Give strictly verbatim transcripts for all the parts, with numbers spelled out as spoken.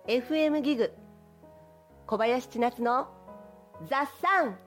エフエム ギグ小林千夏のザ・サン。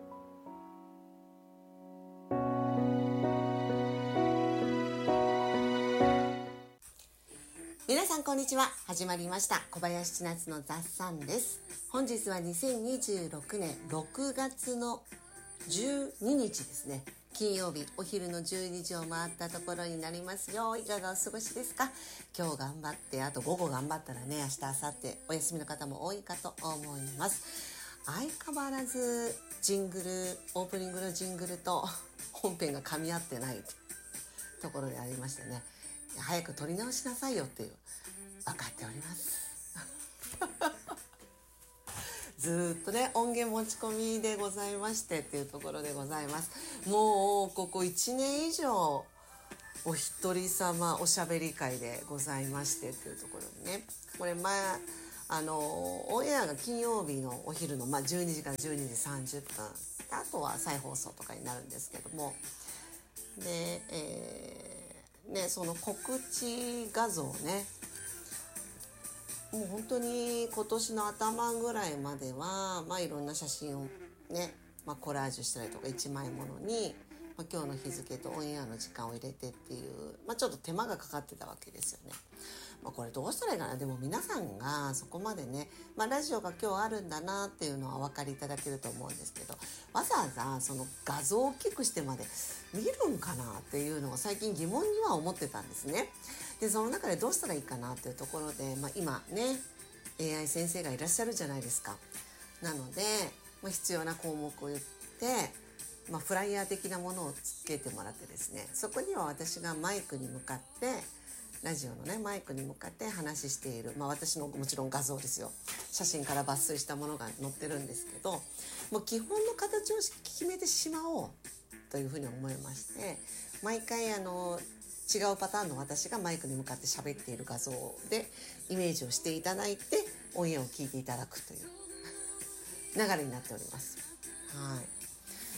皆さんこんにちは。始まりました小林千夏のザ・サンです。本日はにせんにじゅうろくねんろくがつのじゅうににちですね。金曜日お昼のじゅうにじを回ったところになりますよ。いかがお過ごしですか？今日頑張って、あと午後頑張ったらね、明日明後日お休みの方も多いかと思います。相変わらずジングル、オープニングのジングルと本編が噛み合ってないところでありましてね、早く撮り直しなさいよっていう分かっておりますずーっとね音源持ち込みでございましてっていうところでございます。もうここいちねん以上お一人様おしゃべり会でございましてっていうところにね、これ前あのオンエアが金曜日のお昼の、まあ、じゅうにじからじゅうにじさんじゅっぷん、あとは再放送とかになるんですけども、で、えーね、その告知画像ね、もう本当に今年の頭ぐらいまでは、まあ、いろんな写真をね、まあ、コラージュしたりとかいちまいものに、まあ、今日の日付とオンエアの時間を入れてっていう、まあ、ちょっと手間がかかってたわけですよね。まあ、これどうしたらいいかな。でも皆さんがそこまでね、まあ、ラジオが今日あるんだなっていうのはお分かりいただけると思うんですけど、わざわざその画像を大きくしてまで見るんかなっていうのを最近疑問には思ってたんですね。でその中でどうしたらいいかなっていうところで、まあ、今ね エーアイ 先生がいらっしゃるじゃないですか。なので、まあ、必要な項目を言って、まあ、フライヤー的なものをつけてもらってですね、そこには私がマイクに向かってラジオのねマイクに向かって話している、まあ、私のもちろん画像ですよ。写真から抜粋したものが載ってるんですけど、もう基本の形を決めてしまおうというふうに思いまして、毎回あの違うパターンの私がマイクに向かって喋っている画像でイメージをしていただいてオンエアを聞いていただくという流れになっております。はい、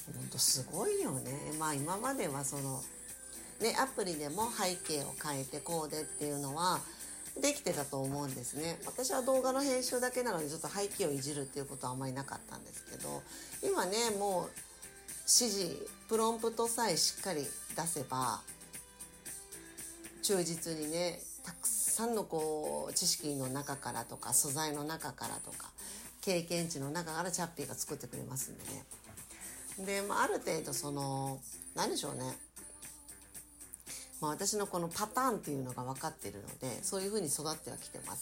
本当すごいよね。まあ今まではそのねアプリでも背景を変えてこうでっていうのはできてたと思うんですね。私は動画の編集だけなのでちょっと背景をいじるっていうことはあんまりなかったんですけど、今ねもう指示プロンプトさえしっかり出せば忠実にねたくさんのこう知識の中からとか素材の中からとか経験値の中からチャッピーが作ってくれますんでね。で、まあ、ある程度その何でしょうね、まあ、私のこのパターンっていうのが分かっているのでそういうふうに育ってはきてます。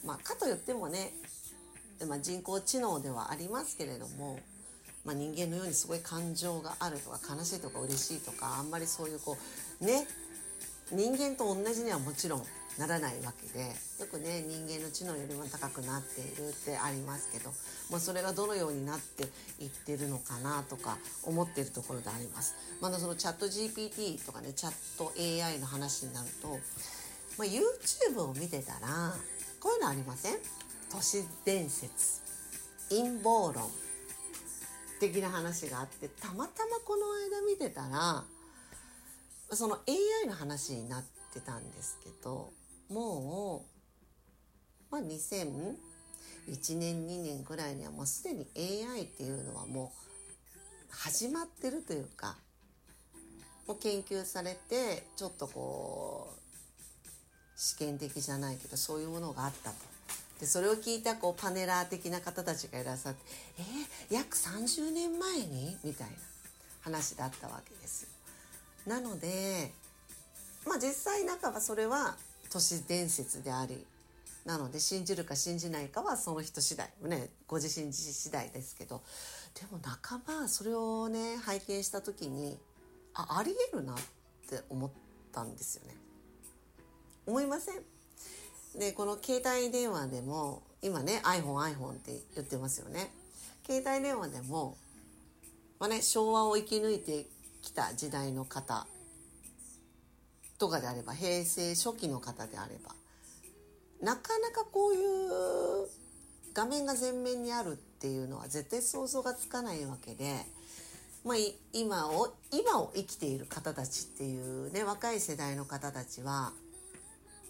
まあ、かといってもね、まあ、人工知能ではありますけれども、まあ、人間のようにすごい感情があるとか悲しいとか嬉しいとかあんまりそういうこうね人間と同じにはもちろんならないわけで、よくね人間の知能よりも高くなっているってありますけど、まあ、それがどのようになっていってるのかなとか思っているところであります。まだそのチャット ジーピーティー とかねチャット エーアイ の話になると、まあ、YouTube を見てたらこういうのありません？都市伝説、陰謀論的な話があって、たまたまこの間見てたらその エーアイ の話になってたんですけど、もう、まあ、にせんいちねんにねんぐらいにはもうすでに エーアイ っていうのはもう始まってるというか、もう研究されてちょっとこう試験的じゃないけどそういうものがあったと。でそれを聞いたこうパネラー的な方たちがいらっしゃって、えー、約さんじゅうねんまえにみたいな話だったわけですよ。なので、まあ実際半ばそれは都市伝説であり、なので信じるか信じないかはその人次第、ね、ご自身次第ですけど、でも半ばそれをね拝見した時に、あ、ありえるなって思ったんですよね。思いません？で、この携帯電話でも今ね iPhone iPhone って言ってますよね。携帯電話でも、まあね、昭和を生き抜いてきた時代の方とかであれば、平成初期の方であれば、なかなかこういう画面が前面にあるっていうのは絶対想像がつかないわけで、まあ、今を今を生きている方たちっていうね若い世代の方たちは、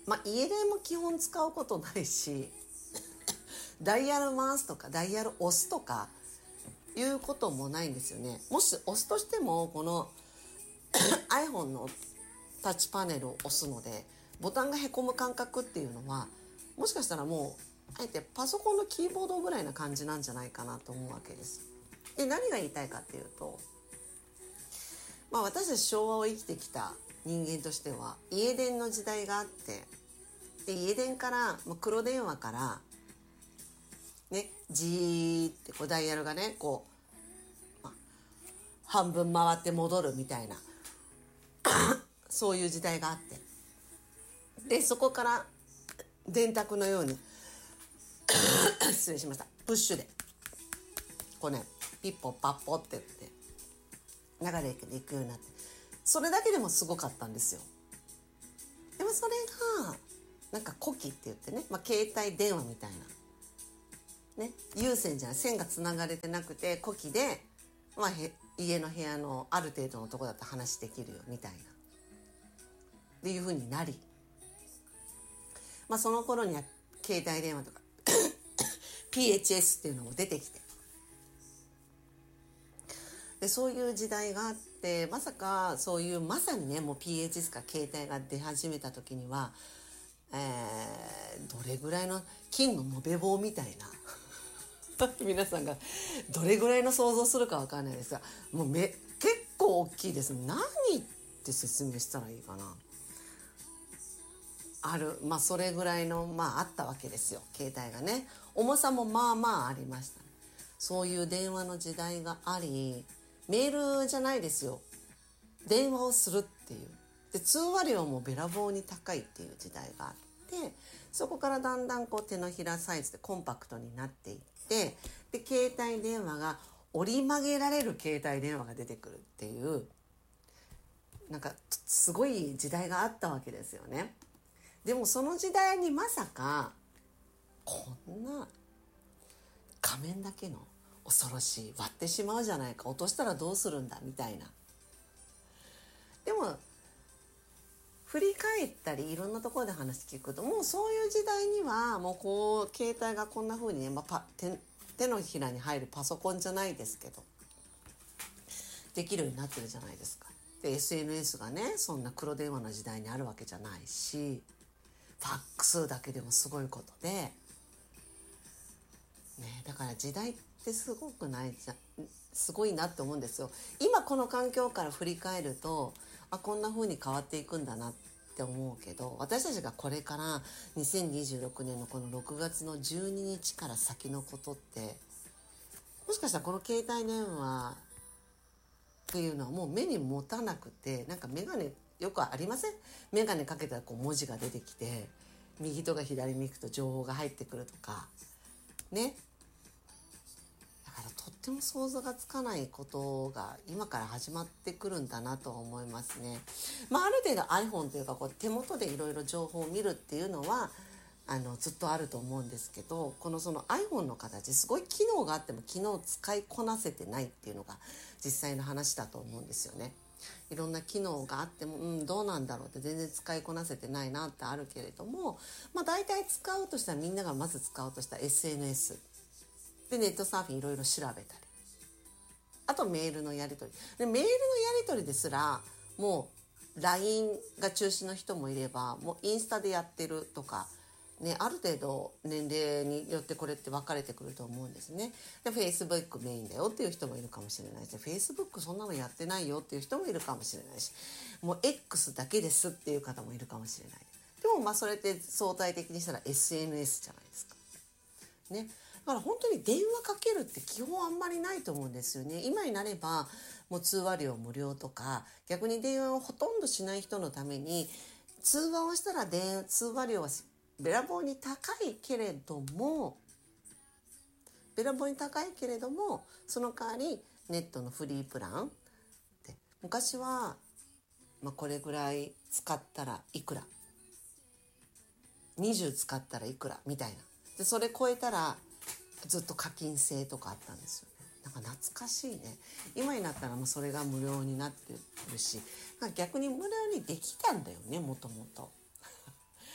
まあ家電も基本使うことないしダイヤル回すとかダイヤル押すとかいうこともないんですよね。もし押すとしてもこのiPhone のタッチパネルを押すのでボタンがへこむ感覚っていうのはもしかしたらもうあえてパソコンのキーボードぐらいな感じなんじゃないかなと思うわけです。で何が言いたいかっていうと、まあ、私たち昭和を生きてきた人間としては家電の時代があって、で家電から黒電話からねジーってこうダイヤルがねこう、まあ、半分回って戻るみたいなそういう時代があって、でそこから電卓のように失礼しましたプッシュでこうねピッポパッポって言って流れていくようになって、それだけでもすごかったんですよ。でもそれがなんかコキって言ってね、まあ、携帯電話みたいなね、有線じゃない線がつながれてなくてコキで、まあ、へ家の部屋のある程度のとこだと話できるよみたいなっていう風になり、まあ、その頃には携帯電話とかピーエイチエス っていうのも出てきて、でそういう時代があって、まさかそういうまさにねもう ピーエイチエス か携帯が出始めた時には、えー、どれぐらいの金の延べ棒みたいな皆さんがどれぐらいの想像するかわかんないですが、もうめ結構大きいです。何って説明したらいいかな。ある、まあそれぐらいのまああったわけですよ、携帯がね。重さもまあまあありましたね。そういう電話の時代があり、メールじゃないですよ、電話をするっていう、で通話料もべらぼうに高いっていう時代があって、そこからだんだんこう手のひらサイズでコンパクトになっていって、で携帯電話が折り曲げられる携帯電話が出てくるっていう、なんかすごい時代があったわけですよね。でもその時代にまさかこんな画面だけの恐ろしい、割ってしまうじゃないか、落としたらどうするんだみたいな。でも振り返ったりいろんなところで話聞くと、もうそういう時代にはもうこう携帯がこんな風にね、まあ、パ 手, 手のひらに入るパソコンじゃないですけどできるようになってるじゃないですか。で エスエヌエス がねそんな黒電話の時代にあるわけじゃないし、ファックスだけでもすごいことで、ね、だから時代ってすごくないじゃすごいなって思うんですよ。今この環境から振り返ると、あこんな風に変わっていくんだなって思うけど、私たちがこれからにせんにじゅうろくねんのこのろくがつのじゅうににちから先のことって、もしかしたらこの携帯電話っていうのはもう目に持たなくて、なんか眼鏡よくありません？眼鏡かけたらこう文字が出てきて、右とか左に行くと情報が入ってくるとかね。だからとっても想像がつかないことが今から始まってくるんだなと思いますね。まあある程度 iPhone というかこう手元でいろいろ情報を見るっていうのはあのずっとあると思うんですけど、このその iPhone の形すごい機能があっても機能使いこなせてないっていうのが実際の話だと思うんですよね。いろんな機能があっても、うん、どうなんだろうって全然使いこなせてないなってあるけれども、まあ大体使うとしたらみんながまず使うとしたら エスエヌエス でネットサーフィンいろいろ調べたり、あとメールのやり取りで、メールのやり取りですらもう ライン が中心の人もいれば、もうインスタでやってるとかね、ある程度年齢によってこれって分かれてくると思うんですね。で Facebook メインだよっていう人もいるかもしれないし、 Facebook そんなのやってないよっていう人もいるかもしれないし、もう X だけですっていう方もいるかもしれない。でもまあそれって相対的にしたら エスエヌエス じゃないですかね。だから本当に電話かけるって基本あんまりないと思うんですよね。今になればもう通話料無料とか、逆に電話をほとんどしない人のために通話をしたら電通話料はべらぼうに高いけれどもべらぼうに高いけれどもその代わりネットのフリープランって昔は、まあ、これぐらい使ったらいくら、にじゅう使ったらいくらみたいな、でそれ超えたらずっと課金制とかあったんですよね。なんか懐かしいね。今になったらもうそれが無料になってるし、逆に無料にできたんだよね、もともと。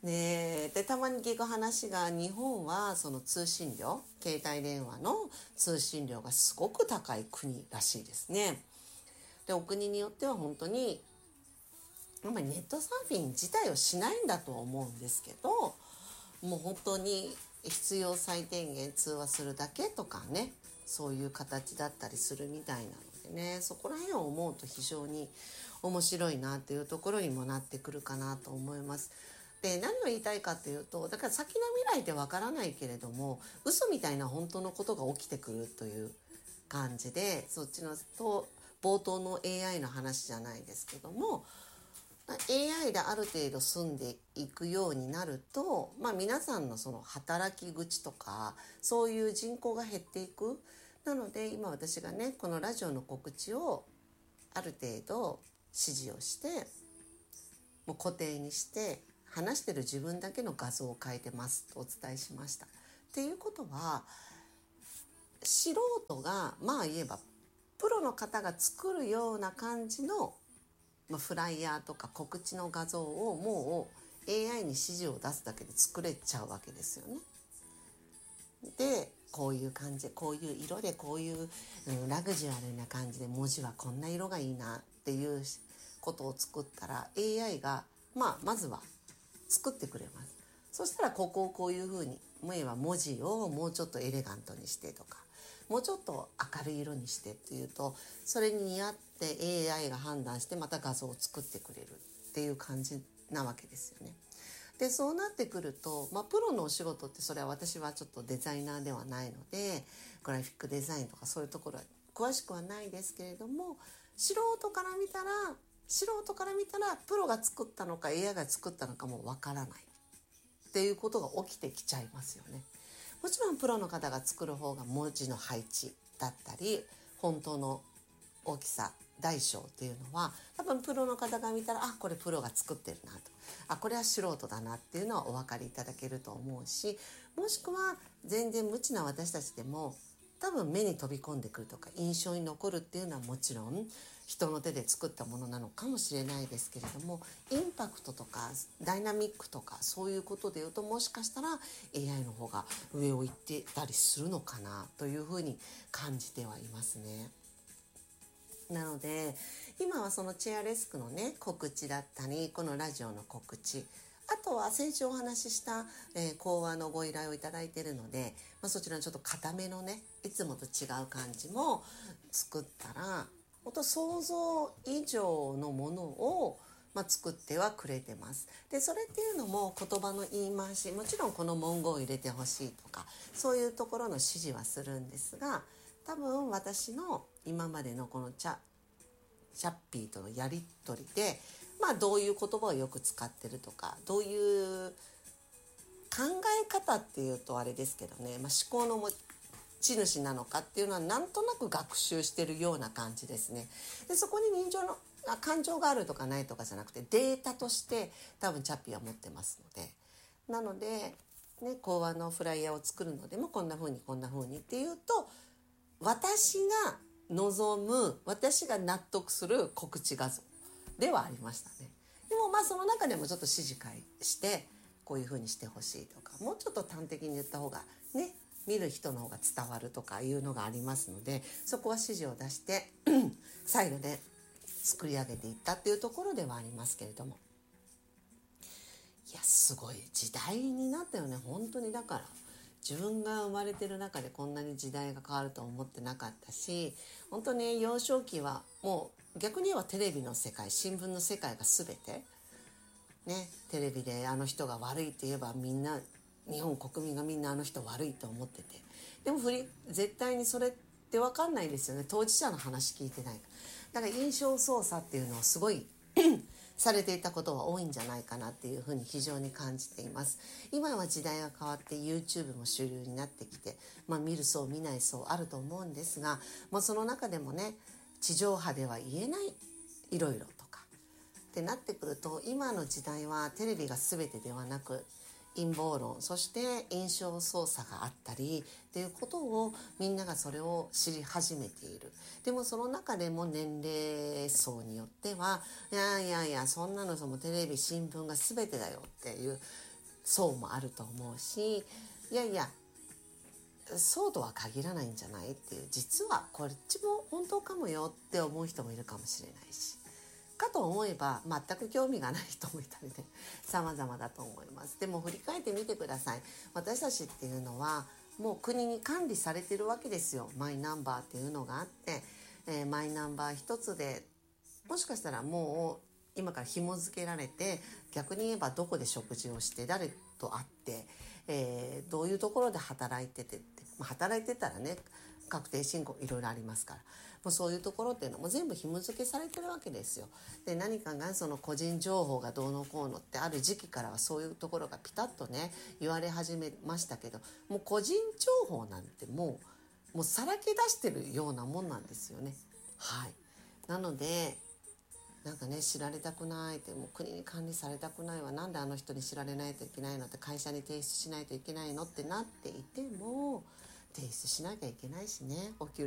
ね、でたまに聞く話が、日本はその通信料、携帯電話の通信料がすごく高い国らしいですね。でお国によっては本当にあんまりネットサーフィン自体をしないんだと思うんですけど、もう本当に必要最低限通話するだけとかね、そういう形だったりするみたいなのでね、そこら辺を思うと非常に面白いなっていうところにもなってくるかなと思います。で何を言いたいかというと、だから先の未来ってわからないけれども、嘘みたいな本当のことが起きてくるという感じで、そっちのと冒頭の エーアイ の話じゃないですけども、エーアイ である程度住んでいくようになると、まあ、皆さんのその働き口とかそういう人口が減っていく。なので今私がねこのラジオの告知をある程度指示をしてもう固定にして話してる自分だけの画像を変えてますとお伝えしました。っていうことは素人がまあ言えばプロの方が作るような感じのフライヤーとか告知の画像をもう エーアイ に指示を出すだけで作れちゃうわけですよね。でこういう感じ、こういう色でこういう、うん、ラグジュアルな感じで文字はこんな色がいいなっていうことを作ったら エーアイ が、まあ、まずは作ってくれます。そしたらここをこういうふうに、もえば文字をもうちょっとエレガントにしてとか、もうちょっと明るい色にしてっていうと、それに似合って エーアイ が判断してまた画像を作ってくれるっていう感じなわけですよね。でそうなってくると、まあ、プロのお仕事ってそれは私はちょっとデザイナーではないのでグラフィックデザインとかそういうところは詳しくはないですけれども、素人から見たら素人から見たらプロが作ったのか エーアイ が作ったのかもわからないっていうことが起きてきちゃいますよね。もちろんプロの方が作る方が文字の配置だったり本当の大きさ大小っていうのは多分プロの方が見たら、あこれプロが作ってるなと、あこれは素人だなっていうのはお分かりいただけると思うし、もしくは全然無知な私たちでも多分目に飛び込んでくるとか印象に残るっていうのはもちろん人の手で作ったものなのかもしれないですけれども、インパクトとかダイナミックとかそういうことでいうと、もしかしたら エーアイ の方が上を行ってたりするのかなというふうに感じてはいますね。なので今はそのチェアレスクのね告知だったり、このラジオの告知、あとは先週お話しした、えー、講話のご依頼をいただいているので、まあ、そちらのちょっと固めのねいつもと違う感じも作ったら、本当想像以上のものを、まあ、作ってはくれてます。でそれっていうのも言葉の言い回し、もちろんこの文言を入れてほしいとかそういうところの指示はするんですが、多分私の今までのこのチャチャッピーとのやり取りで、まあどういう言葉をよく使ってるとか、どういう考え方っていうとあれですけどね、まあ、思考の持ち主なのかっていうのはなんとなく学習してるような感じですね。でそこに人情の感情があるとかないとかじゃなくて、データとして多分チャッピーは持ってますので、なので、ね、講話のフライヤーを作るのでもこんな風にこんな風にっていうと、私が望む、私が納得する告知画像ではありましたね。でもまあその中でもちょっと指示会してこういう風にしてほしいとか、もうちょっと端的に言った方がね見る人の方が伝わるとかいうのがありますので、そこは指示を出して再度で作り上げていったっていうところではありますけれども、いやすごい時代になったよね本当に。だから自分が生まれてる中でこんなに時代が変わると思ってなかったし、本当に幼少期はもう逆に言えばテレビの世界、新聞の世界が全てね、テレビであの人が悪いって言えばみんな日本国民がみんなあの人悪いと思ってて、でも振り絶対にそれって分かんないですよね、当事者の話聞いてないから。だから印象操作っていうのをすごいされていたことは多いんじゃないかなっていうふうに非常に感じています。今は時代が変わって YouTube も主流になってきて、まあ、見る層見ない層あると思うんですが、まあ、その中でもね地上波では言えないいろいろとかってなってくると、今の時代はテレビが全てではなく陰謀論、そして印象操作があったりっていうことをみんながそれを知り始めている。でもその中でも年齢層によってはいやいやいやそんなのそのテレビ新聞が全てだよっていう層もあると思うし、いやいやそうとは限らないんじゃないっていう、実はこっちも本当かもよって思う人もいるかもしれないし、かと思えば全く興味がない人もいたりね、様々だと思います。でも振り返ってみてください。私たちっていうのはもう国に管理されてるわけですよ。マイナンバーっていうのがあって、えー、マイナンバー一つでもしかしたらもう今から紐付けられて、逆に言えばどこで食事をして誰と会って、えー、どういうところで働いててって、まあ、働いてたらね確定申告いろいろありますから、もうそういうところっていうのも全部紐付けされてるわけですよ。で何かがその個人情報がどうのこうのってある時期からはそういうところがピタッとね言われ始めましたけど、もう個人情報なんてもうもうさらけ出してるようなもんなんですよね。はい。なのでなんかね知られたくないって、もう国に管理されたくないわ、なんであの人に知られないといけないのって、会社に提出しないといけないのってなっていても提出しなきゃいけないしね、お給